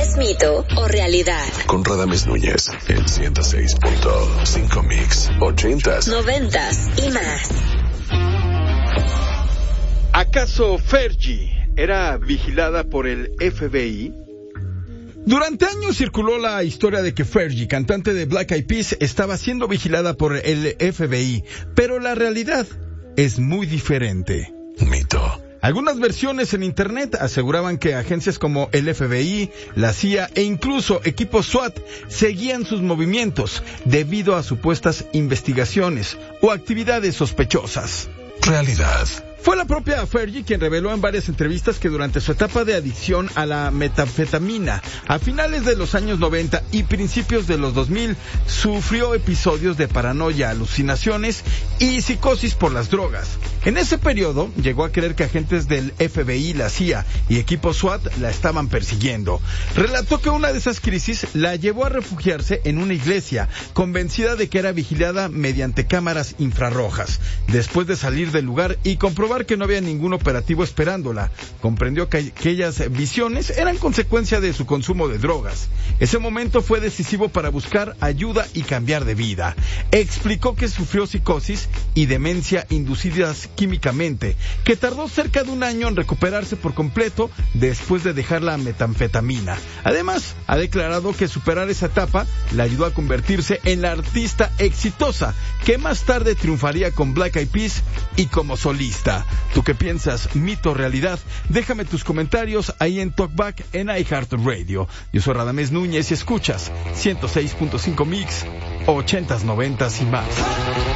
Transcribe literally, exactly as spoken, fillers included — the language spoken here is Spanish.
¿Es mito o realidad? Con Radamés Núñez, el ciento seis punto cinco Mix, ochentas, noventas y más. ¿Acaso Fergie era vigilada por el F B I? Durante años circuló la historia de que Fergie, cantante de Black Eyed Peas, estaba siendo vigilada por el F B I, pero la realidad es muy diferente. Mito. Algunas versiones en internet aseguraban que agencias como el F B I, la C I A e incluso equipos SWAT seguían sus movimientos debido a supuestas investigaciones o actividades sospechosas. Realidad. Fue la propia Fergie quien reveló en varias entrevistas que durante su etapa de adicción a la metanfetamina, a finales de los años noventa y principios de los dos mil, sufrió episodios de paranoia, alucinaciones y psicosis por las drogas. En ese periodo, llegó a creer que agentes del F B I, la C I A y equipos SWAT la estaban persiguiendo. Relató que una de esas crisis la llevó a refugiarse en una iglesia, convencida de que era vigilada mediante cámaras infrarrojas. Después de salir del lugar y comprobar que no había ningún operativo esperándola, comprendió que aquellas visiones eran consecuencia de su consumo de drogas. Ese momento fue decisivo para buscar ayuda y cambiar de vida. Explicó que sufrió psicosis y demencia inducidas químicamente, que tardó cerca de un año en recuperarse por completo después de dejar la metanfetamina. Además, ha declarado que superar esa etapa le ayudó a convertirse en la artista exitosa que más tarde triunfaría con Black Eyed Peas y como solista. ¿Tú qué piensas? ¿Mito o realidad? Déjame tus comentarios ahí en Talkback en iHeartRadio. Yo soy Radamés Núñez y escuchas ciento seis punto cinco Mix, ochentas, noventas y más.